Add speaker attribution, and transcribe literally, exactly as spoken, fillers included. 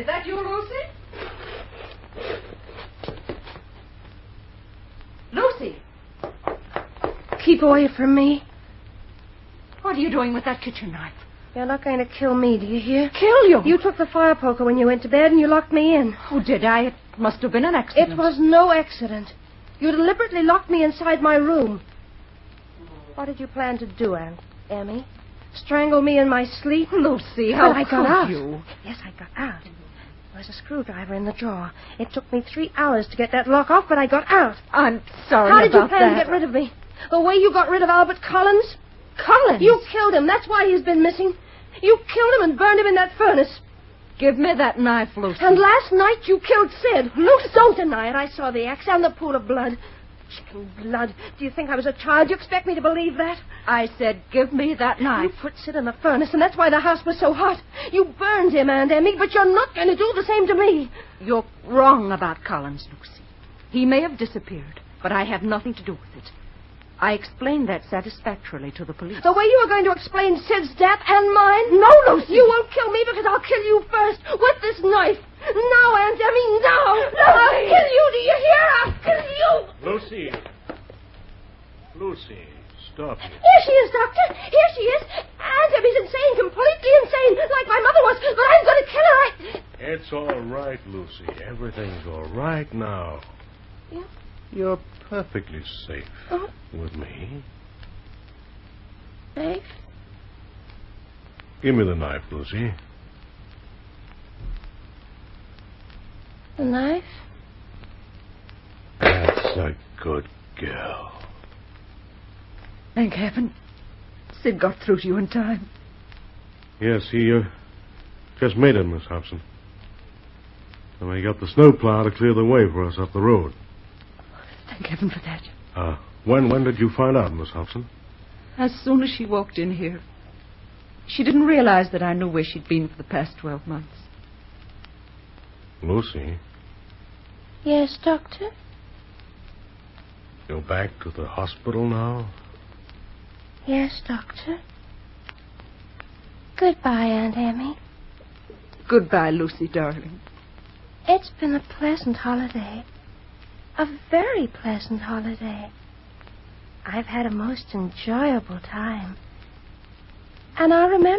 Speaker 1: Is that you, Lucy? Lucy!
Speaker 2: Keep away from me.
Speaker 1: What are you doing with that kitchen knife?
Speaker 2: You're not going to kill me, do you hear?
Speaker 1: Kill you?
Speaker 2: You took the fire poker when you went to bed and you locked me in.
Speaker 1: Oh, did I? It must have been an accident.
Speaker 2: It was no accident. You deliberately locked me inside my room. What did you plan to do, Aunt Emmy? Strangle me in my sleep?
Speaker 1: Lucy, how
Speaker 2: But I got
Speaker 1: could
Speaker 2: out.
Speaker 1: you?
Speaker 2: Yes, I got out. There was a screwdriver in the drawer. It took me three hours to get that lock off, but I got out.
Speaker 1: I'm sorry
Speaker 2: How did you
Speaker 1: about
Speaker 2: plan
Speaker 1: that.
Speaker 2: to get rid of me? The way you got rid of Albert Collins?
Speaker 1: Collins?
Speaker 2: You killed him. That's why he's been missing. You killed him and burned him in that furnace.
Speaker 1: Give me that knife, Lucy.
Speaker 2: And last night you killed Sid. Lucy, don't deny it. I saw the axe and the pool of blood. Chicken blood. Do you think I was a child? Do you expect me to believe that?
Speaker 1: I said, give me that knife.
Speaker 2: You put Sid in the furnace, and that's why the house was so hot. You burned him, Aunt Emmy, but you're not going to do the same to me.
Speaker 1: You're wrong about Collins, Lucy. He may have disappeared, but I have nothing to do with it. I explained that satisfactorily to the police.
Speaker 2: The way you were going to explain Sid's death and mine?
Speaker 1: No, Lucy.
Speaker 2: You won't kill me because I'll kill you first with this knife. Now, Aunt Emmy, now. I'll kill you, do you hear? I'll kill you.
Speaker 3: Lucy. Lucy, stop it.
Speaker 2: Here she is, Doctor. Here she is. Aunt Emmy's insane, completely insane, like my mother was, but I'm going to kill her. I...
Speaker 3: It's all right, Lucy. Everything's all right now.
Speaker 2: Yeah?
Speaker 3: You're perfectly safe
Speaker 2: Oh.
Speaker 3: with me.
Speaker 2: Safe?
Speaker 3: Give me the knife, Lucy.
Speaker 2: The knife?
Speaker 3: That's a good girl.
Speaker 1: Thank heaven. Sid got through to you in time.
Speaker 3: Yes, he uh, just made it, Miss Hobson. And he got the snowplow to clear the way for us up the road.
Speaker 1: Thank heaven for that.
Speaker 3: Uh, when when did you find out, Miss Hobson?
Speaker 1: As soon as she walked in here. She didn't realize that I knew where she'd been for the past twelve months.
Speaker 3: Lucy,
Speaker 2: Yes, Doctor?
Speaker 3: you're back to the hospital now?
Speaker 2: Yes, Doctor. Goodbye, Aunt Emmy.
Speaker 1: Goodbye, Lucy, darling.
Speaker 2: It's been a pleasant holiday. A very pleasant holiday. I've had a most enjoyable time. And I'll remember